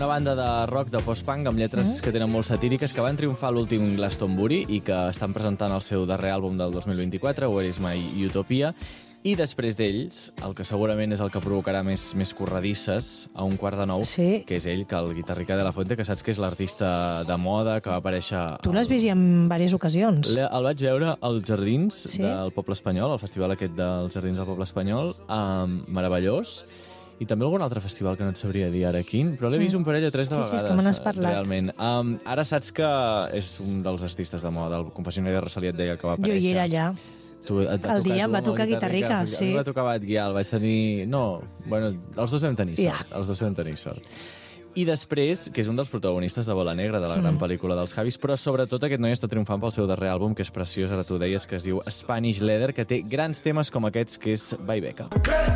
una banda de rock de post-punk amb lletres que tenen molt satíriques, que van triomfar a l'últim Glastonbury i que estan presentant el seu darrer àlbum del 2024, Where is my Utopia. I després d'ells, el que segurament és el que provocarà més corredisses a 8:45, que és ell, que el Guitarrica de la Fuente, que saps que és l'artista de moda que va aparèixer... Tu l'has vist en diverses ocasions. El vaig veure als Jardins del Poble Espanyol, al festival aquest dels Jardins del Poble Espanyol, meravellós, i també algun altre festival que no et sabria dir ara quin, però l'he vist un parell o tres de vegades. Sí, és que me n'has parlat. Realment. Ara saps que és un dels artistes de moda, el confessionari de Rosalía et deia que va aparèixer. Jo hi era allà. El dia em va tocar Guitarrica, sí. A mi em va tocar Batguial, vaig tenir... No, bueno, els dos vam tenir sort. Els dos vam tenir sort. I després, que és un dels protagonistes de Bola Negra, de la gran pel·lícula dels Javis, però sobretot aquest noi està triomfant pel seu darrer àlbum, que és preciós, ara tu deies, que es diu Spanish Leather, que té grans temes com aquests, que és Vai Beca.